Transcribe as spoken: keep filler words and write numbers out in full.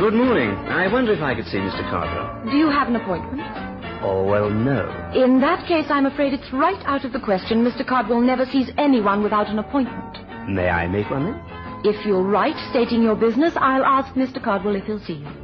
good morning. I wonder if I could see Mister Cardwell. Do you have an appointment? Oh, well, no. In that case, I'm afraid it's right out of the question. Mister Cardwell never sees anyone without an appointment. May I make one then? If you'll write stating your business, I'll ask Mister Cardwell if he'll see you.